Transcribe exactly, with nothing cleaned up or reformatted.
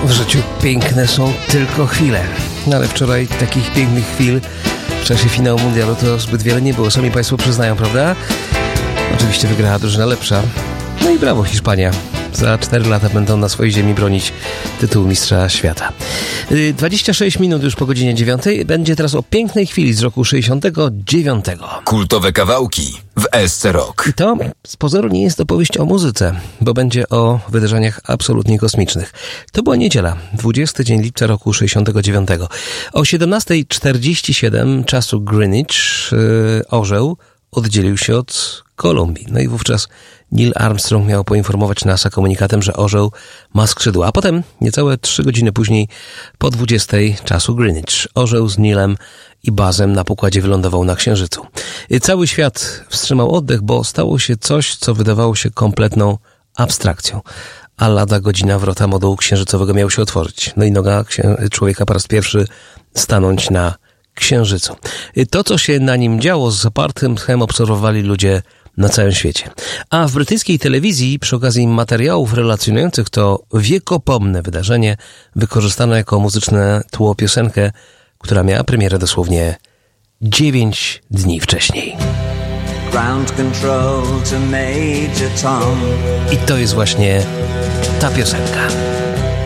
W życiu piękne są tylko chwile. No ale wczoraj takich pięknych chwil w czasie finału mundialu to zbyt wiele nie było. Sami Państwo przyznają, prawda? Oczywiście wygrała drużyna lepsza. No i brawo Hiszpania. Za cztery lata będą na swojej ziemi bronić tytułu mistrza świata. dwadzieścia sześć minut już po godzinie dziewiątej. Będzie teraz o pięknej chwili z roku sześćdziesiątego dziewiątego. Kultowe kawałki w S C Rock. I to z pozoru nie jest opowieść o muzyce, bo będzie o wydarzeniach absolutnie kosmicznych. To była niedziela, dwudziesty dzień lipca roku sześćdziesiątego dziewiątego. O siedemnasta czterdzieści siedem czasu Greenwich yy, orzeł oddzielił się od Kolumbii. No i wówczas Neil Armstrong miał poinformować NASA komunikatem, że orzeł ma skrzydła. A potem, niecałe trzy godziny później, po dwudziestej czasu Greenwich, orzeł z Neilem i Buzzem na pokładzie wylądował na Księżycu. Cały świat wstrzymał oddech, bo stało się coś, co wydawało się kompletną abstrakcją. A lada godzina wrota modułu księżycowego miały się otworzyć. No i noga księ- człowieka po raz pierwszy stanąć na Księżycu. To, co się na nim działo, z zapartym tchem obserwowali ludzie na całym świecie. A w brytyjskiej telewizji przy okazji materiałów relacjonujących to wiekopomne wydarzenie wykorzystano jako muzyczne tło piosenkę, która miała premierę dosłownie dziewięć dni wcześniej. Ground control to Major Tom. I to jest właśnie ta piosenka.